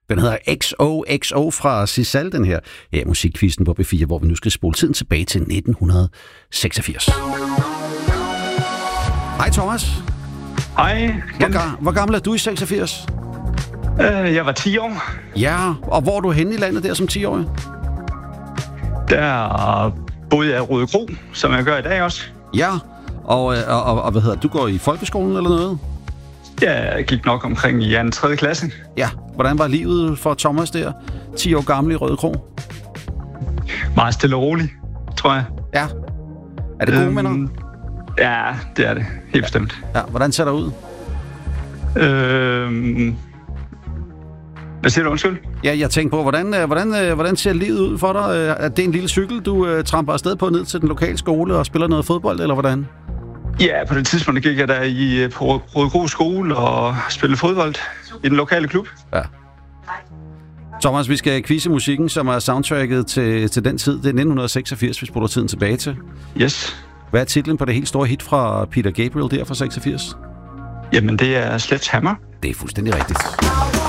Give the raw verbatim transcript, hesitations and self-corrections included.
Den hedder X O X O fra Sisal, den her. Ja, musikquizzen på B fire, hvor vi nu skal spole tiden tilbage til nitten seksogfirs. Hej Thomas. Hej. Hvor, ga- hvor gammel er du i seksogfirs? Uh, jeg var ti år. Ja, og hvor er du henne i landet der som ti-årig? Der boede jeg i Røde Kro, som jeg gør i dag også. Ja, og, og, og, og hvad hedder du går i folkeskolen eller noget? Ja, jeg gik nok omkring i anden tredje klasse. Ja, hvordan var livet for Thomas der? ti år gammel i Røde Kro? Meget stille og roligt, tror jeg. Ja. Er det gode øhm, minder? Ja, det er det. Helt bestemt. Ja, hvordan ser det ud? Øhm, hvad siger du, undskyld? Ja, jeg tænker på, hvordan, hvordan, hvordan ser livet ud for dig? Er det en lille cykel, du uh, tramper afsted på ned til den lokale skole og spiller noget fodbold, eller hvordan? Ja, på det tidspunkt gik jeg der i, på Røde Kro skole og spillede fodbold i den lokale klub. Ja. Thomas, vi skal quizze musikken, som er soundtracket til, til den tid. Det er nitten seksogfirs, vi spoler tiden tilbage til. Yes. Hvad er titlen på det helt store hit fra Peter Gabriel der fra seksogfirs? Jamen, det er Sledgehammer. Det er fuldstændig rigtigt.